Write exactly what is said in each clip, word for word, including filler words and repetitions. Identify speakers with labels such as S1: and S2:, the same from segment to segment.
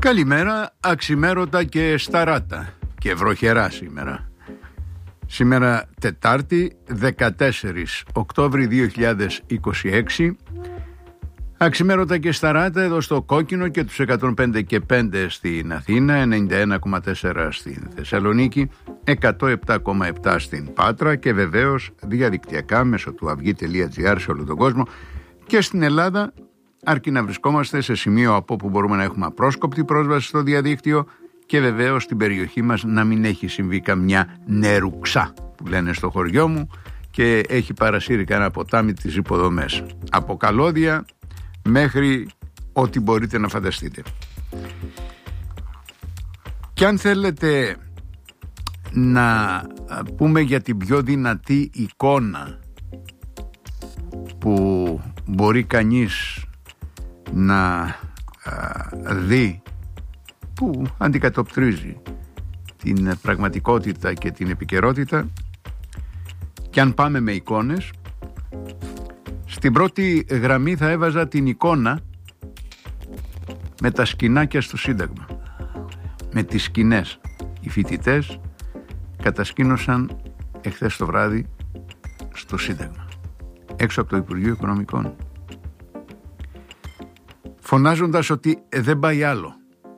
S1: Καλημέρα, αξιμέρωτα και σταράτα και βροχερά σήμερα. Σήμερα Τετάρτη, δεκατέσσερις Οκτώβρη δύο χιλιάδες είκοσι έξι. Αξιμέρωτα και σταράτα εδώ στο Κόκκινο και τους εκατόν πέντε και πέντε στην Αθήνα, ενενήντα ένα κόμμα τέσσερα στην Θεσσαλονίκη, εκατό επτά κόμμα επτά στην Πάτρα και βεβαίως διαδικτυακά μέσω του αυγή τελεία τζι άρ σε όλο τον κόσμο και στην Ελλάδα, αρκεί να βρισκόμαστε σε σημείο από όπου μπορούμε να έχουμε απρόσκοπτη πρόσβαση στο διαδίκτυο και βεβαίως στην περιοχή μας να μην έχει συμβεί καμιά νερουξά που λένε στο χωριό μου και έχει παρασύρει κανένα ποτάμι τις υποδομές. Από καλώδια μέχρι ό,τι μπορείτε να φανταστείτε. Και αν θέλετε να πούμε για την πιο δυνατή εικόνα που μπορεί κανείς να α, δει, που αντικατοπτρίζει την πραγματικότητα και την επικαιρότητα, και αν πάμε με εικόνες, στην πρώτη γραμμή θα έβαζα την εικόνα με τα σκηνάκια στο Σύνταγμα, με τις σκηνές. Οι φοιτητές κατασκήνωσαν εχθές το βράδυ στο Σύνταγμα, έξω από το Υπουργείο Οικονομικών, φωνάζοντας ότι δεν πάει άλλο.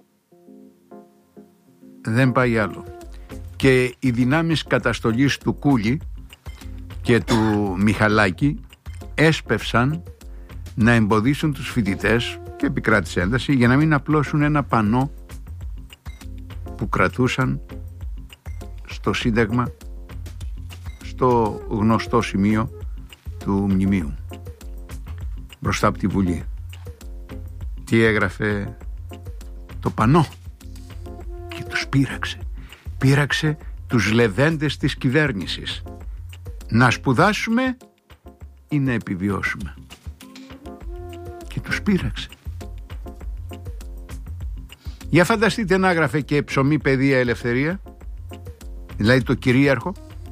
S1: Δεν πάει άλλο. Και οι δυνάμεις καταστολής του Κούλη και του Μιχαλάκη έσπευσαν να εμποδίσουν τους φοιτητές και επικράτησε ένταση για να μην απλώσουν ένα πανό που κρατούσαν στο Σύνταγμα, στο γνωστό σημείο του μνημείου, μπροστά από τη Βουλή. Τι έγραφε το πανό? Και τους πείραξε. Πείραξε τους λεβέντες της κυβέρνησης. Να σπουδάσουμε ή να επιβιώσουμε. Και τους πείραξε. Για φανταστείτε να έγραφε και ψωμί, παιδεία, ελευθερία, δηλαδή το κυρίαρχο.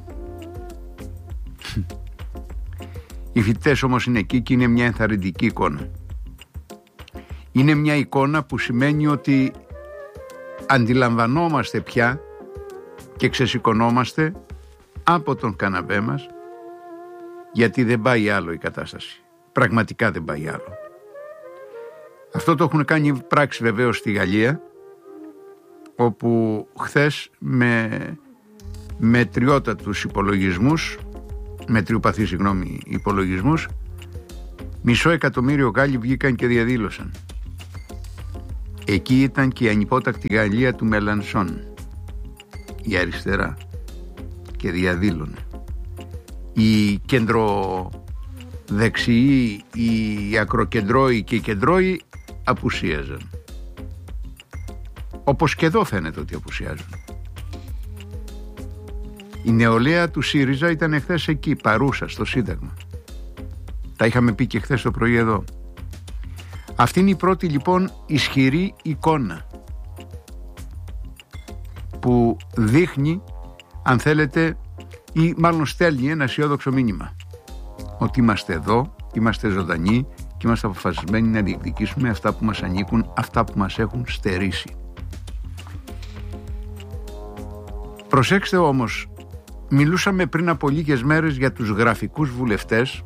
S1: Οι φοιτητές όμως είναι εκεί και είναι μια ενθαρρυντική εικόνα. Είναι μια εικόνα που σημαίνει ότι αντιλαμβανόμαστε πια και ξεσηκωνόμαστε από τον καναπέ μας, γιατί δεν πάει άλλο η κατάσταση. Πραγματικά δεν πάει άλλο. Αυτό το έχουν κάνει πράξη βεβαίως στη Γαλλία, όπου χθες με μετριότατους υπολογισμούς, μετριοπαθείς συγγνώμη υπολογισμούς, μισό εκατομμύριο Γάλλοι βγήκαν και διαδήλωσαν. Εκεί ήταν και η ανυπότακτη Γαλλία του Μελανσόν, η αριστερά, και διαδήλωνε. Οι κεντροδεξιοί, οι ακροκεντρώοι και οι κεντρώοι απουσίαζαν. Όπως και εδώ φαίνεται ότι απουσιάζουν. Η νεολαία του ΣΥΡΙΖΑ ήταν εχθές εκεί, παρούσα στο Σύνταγμα. Τα είχαμε πει και χθες το πρωί εδώ. Αυτή είναι η πρώτη λοιπόν ισχυρή εικόνα που δείχνει, αν θέλετε, ή μάλλον στέλνει ένα αισιόδοξο μήνυμα, ότι είμαστε εδώ, είμαστε ζωντανοί και είμαστε αποφασισμένοι να διεκδικήσουμε αυτά που μας ανήκουν, αυτά που μας έχουν στερήσει. Προσέξτε όμως, μιλούσαμε πριν από λίγες μέρες για τους γραφικούς βουλευτές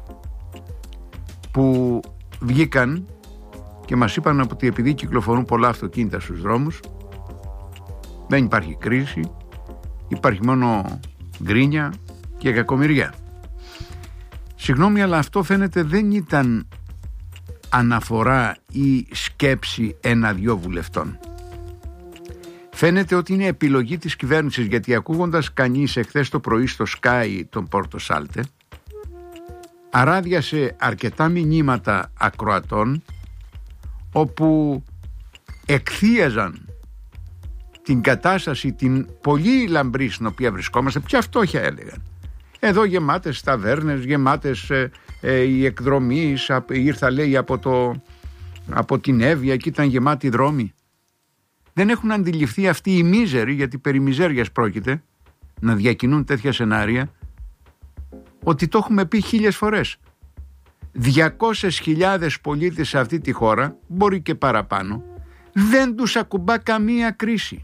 S1: που βγήκαν και μας είπαν ότι επειδή κυκλοφορούν πολλά αυτοκίνητα στους δρόμους, δεν υπάρχει κρίση, υπάρχει μόνο γκρίνια και κακομοιριά. Συγγνώμη, αλλά αυτό φαίνεται δεν ήταν αναφορά ή σκέψη ένα-δυο βουλευτών. Φαίνεται ότι είναι επιλογή της κυβέρνησης, γιατί ακούγοντας κανείς εχθές το πρωί στο Sky τον Πόρτο Σάλτε, αράδιασε αρκετά μηνύματα ακροατών όπου εκθίαζαν την κατάσταση την πολύ λαμπρή στην οποία βρισκόμαστε. Ποια φτώχεια έλεγαν? Εδώ γεμάτες ταβέρνες, γεμάτες ε, ε, οι εκδρομείς, ήρθα λέει από, το, από την Εύβοια και ήταν γεμάτοι δρόμοι. Δεν έχουν αντιληφθεί αυτοί οι μίζεροι, γιατί περί μιζέριας πρόκειται, να διακινούν τέτοια σενάρια, ότι το έχουμε πει χίλιες φορές. διακόσιες χιλιάδες πολίτες σε αυτή τη χώρα, μπορεί και παραπάνω, Δεν τους ακουμπά καμία κρίση.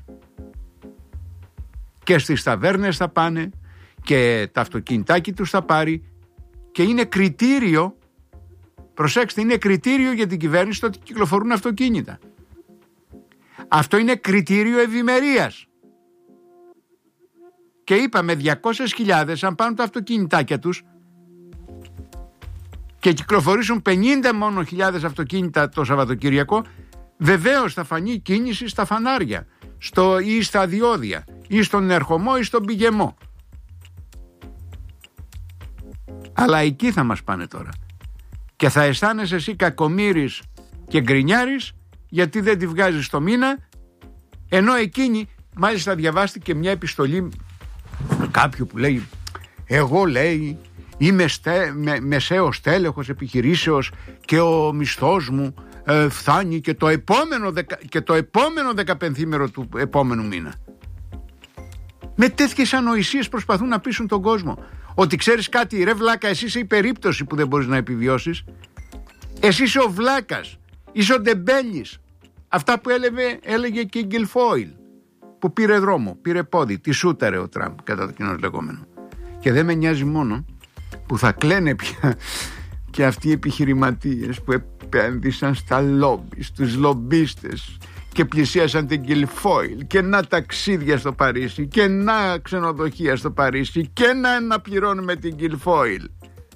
S1: Και στις ταβέρνες θα πάνε και τα αυτοκινητάκι τους θα πάρει και είναι κριτήριο, προσέξτε, είναι κριτήριο για την κυβέρνηση το ότι κυκλοφορούν αυτοκίνητα. Αυτό είναι κριτήριο ευημερίας. Και είπαμε διακόσιες χιλιάδες αν πάρουν τα αυτοκινητάκια τους και κυκλοφορήσουν πενήντα μόνο χιλιάδες αυτοκίνητα το Σαββατοκύριακο, βεβαίως θα φανεί κίνηση στα φανάρια στο, ή στα διόδια ή στον ερχομό ή στον πηγεμό. Αλλά εκεί θα μας πάνε τώρα και θα αισθάνεσαι εσύ κακομοίρης και γκρινιάρης γιατί δεν τη βγάζεις στο μήνα, ενώ εκείνη, μάλιστα διαβάστηκε μια επιστολή κάποιου που λέει εγώ λέει είμαι στε, με, μεσαίος τέλεχος επιχειρήσεως και ο μισθός μου ε, φτάνει και το επόμενο, δεκα, και το επόμενο δεκαπενθήμερο του επόμενου μήνα. Με τέτοιες ανοησίες προσπαθούν να πείσουν τον κόσμο ότι ξέρεις κάτι ρε βλάκα, εσύ είσαι η περίπτωση που δεν μπορείς να επιβιώσεις. Εσύ είσαι ο βλάκας, είσαι ο ντεμπέλης. Αυτά που έλεγε, έλεγε και η Γκιλφόιλ που πήρε δρόμο, πήρε πόδι, τη σούταρε ο Τραμπ κατά το κοινό λεγόμενο. Και δεν με νοιάζει μόνο που θα κλαίνε πια και αυτοί οι επιχειρηματίες που επένδυσαν στα λόμπι, στους λομπίστες και πλησίασαν την Γκιλφόιλ και να ταξίδια στο Παρίσι και να ξενοδοχεία στο Παρίσι και να, να πληρώνουμε την Γκιλφόιλ.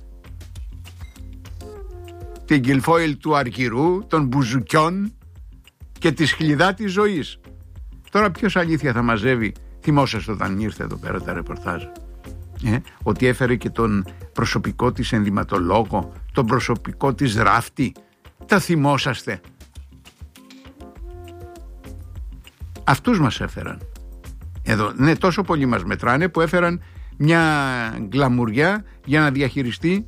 S1: Την Γκιλφόιλ του αργυρού, των μπουζουκιών και της χλιδά της ζωής. Τώρα ποιος αλήθεια θα μαζεύει, θυμόσαστε όταν ήρθε εδώ πέρα τα ρεπορτάζ, ε, ότι έφερε και τον προσωπικό της ενδυματολόγο, τον προσωπικό της ράφτη, τα θυμόσαστε. Αυτούς μας έφεραν. Εδώ, ναι, τόσο πολύ μας μετράνε που έφεραν μια γκλαμουριά για να διαχειριστεί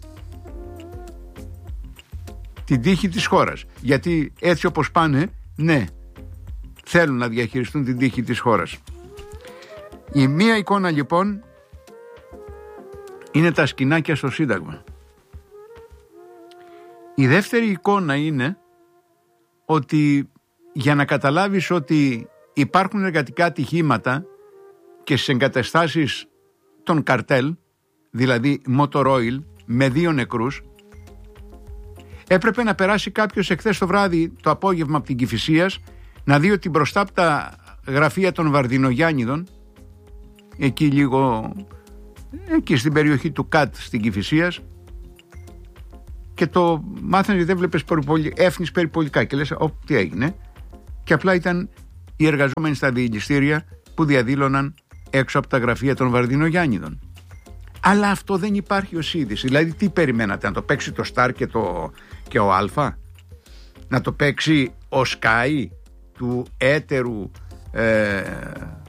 S1: την τύχη της χώρας. Γιατί έτσι όπως πάνε, ναι, θέλουν να διαχειριστούν την τύχη της χώρας. Η μία εικόνα λοιπόν είναι τα σκηνάκια στο Σύνταγμα. Η δεύτερη εικόνα είναι ότι για να καταλάβεις ότι υπάρχουν εργατικά ατυχήματα και στις εγκαταστάσεις των καρτέλ, δηλαδή Motor Oil, με δύο νεκρούς, έπρεπε να περάσει κάποιος εχθές το βράδυ, το απόγευμα από την Κηφισίας, να δει ότι μπροστά από τα γραφεία των Βαρδινογιάννηδων, εκεί λίγο, εκεί στην περιοχή του ΚΑΤ στην Κηφισίας, και το μάθανε ότι δεν βλέπεις περιπολι... έφνης περιπολικά και λες, ό, τι έγινε, και απλά ήταν οι εργαζόμενοι στα διελιστήρια που διαδήλωναν έξω από τα γραφεία των Βαρδινογιάννηδων. Αλλά αυτό δεν υπάρχει ως είδηση. Δηλαδή τι περιμένατε, να το παίξει το Star και, το, και ο Αλφα, να το παίξει ο Sky του έτερου ε,